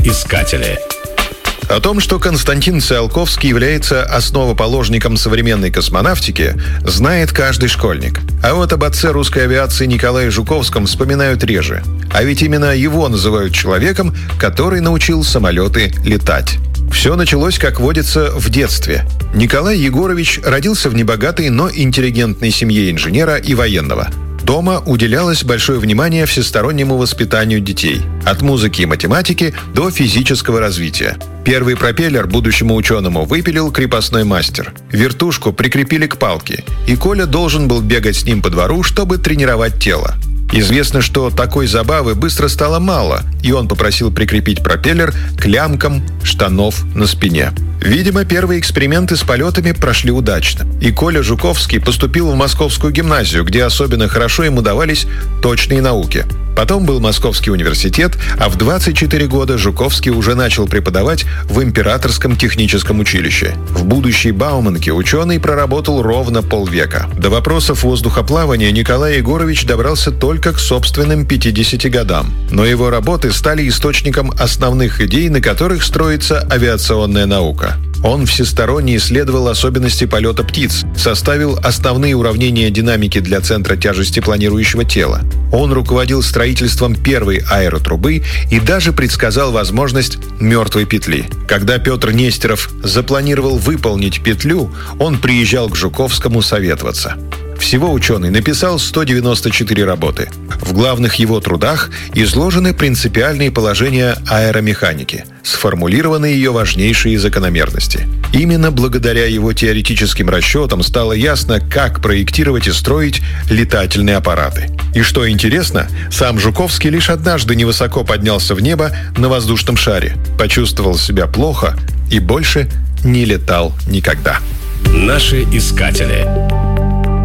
искатели. О том, что Константин Циолковский является основоположником современной космонавтики, знает каждый школьник. А вот об отце русской авиации Николае Жуковском вспоминают реже. А ведь именно его называют человеком, который научил самолеты летать. Все началось, как водится, в детстве. Николай Егорович родился в небогатой, но интеллигентной семье инженера и военного. Дома уделялось большое внимание всестороннему воспитанию детей. От музыки и математики до физического развития. Первый пропеллер будущему ученому выпилил крепостной мастер. Вертушку прикрепили к палке, и Коля должен был бегать с ним по двору, чтобы тренировать тело. Известно, что такой забавы быстро стало мало, и он попросил прикрепить пропеллер к лямкам штанов на спине. Видимо, первые эксперименты с полетами прошли удачно, и Коля Жуковский поступил в Московскую гимназию, где особенно хорошо ему давались точные науки. Потом был Московский университет, а в 24 года Жуковский уже начал преподавать в Императорском техническом училище. В будущей Бауманке ученый проработал ровно полвека. До вопросов воздухоплавания Николай Егорович добрался только к собственным 50 годам. Но его работы стали источником основных идей, на которых строится авиационная наука. Он всесторонне исследовал особенности полета птиц, составил основные уравнения динамики для центра тяжести планирующего тела. Он руководил строительством первой аэротрубы и даже предсказал возможность мертвой петли. Когда Петр Нестеров запланировал выполнить петлю, он приезжал к Жуковскому советоваться. Всего ученый написал 194 работы. В главных его трудах изложены принципиальные положения аэромеханики, сформулированы ее важнейшие закономерности. Именно благодаря его теоретическим расчетам стало ясно, как проектировать и строить летательные аппараты. И что интересно, сам Жуковский лишь однажды невысоко поднялся в небо на воздушном шаре, почувствовал себя плохо и больше не летал никогда. Наши искатели.